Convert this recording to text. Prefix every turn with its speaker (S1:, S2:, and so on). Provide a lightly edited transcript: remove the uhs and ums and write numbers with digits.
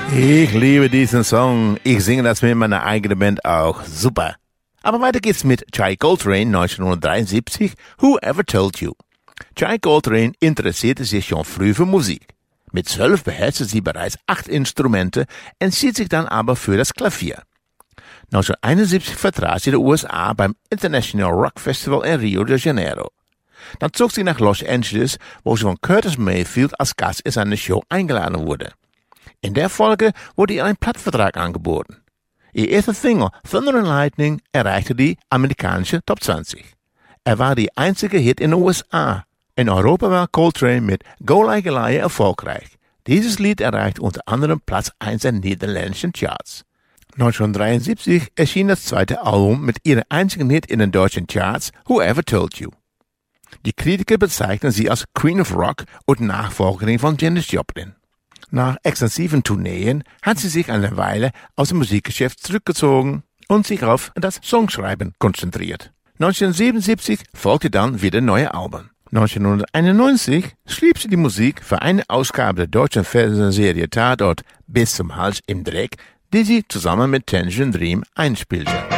S1: Ich liebe diesen Song. Ich singe das mit meiner eigenen Band auch. Super. Aber weiter geht's mit Chai Coltrane 1973, Who Ever Told You? Chai Coltrane interessierte sich schon früh für Musik. Mit 12 beherrschte sie bereits 8 Instrumente, entschied sich dann aber für das Klavier. 1971 vertrat sie die USA beim International Rock Festival in Rio de Janeiro. Dann zog sie nach Los Angeles, wo sie von Curtis Mayfield als Gast in seine Show eingeladen wurde. In der Folge wurde ihr ein Plattvertrag angeboten. Ihr erster Single, Thunder and Lightning, erreichte die amerikanische Top 20. Er war die einzige Hit in den USA. In Europa war Coltrane mit Go Like a Liar erfolgreich. Dieses Lied erreichte unter anderem Platz 1 der niederländischen Charts. 1973 erschien das zweite Album mit ihrem einzigen Hit in den deutschen Charts, Who Ever Told You? Die Kritiker bezeichnen sie als Queen of Rock und Nachfolgerin von Janis Joplin. Nach extensiven Tourneen hat sie sich eine Weile aus dem Musikgeschäft zurückgezogen und sich auf das Songschreiben konzentriert. 1977 folgte dann wieder neue Alben. 1991 schrieb sie die Musik für eine Ausgabe der deutschen Fernsehserie Tatort Bis zum Hals im Dreck, die sie zusammen mit Tangerine Dream einspielte.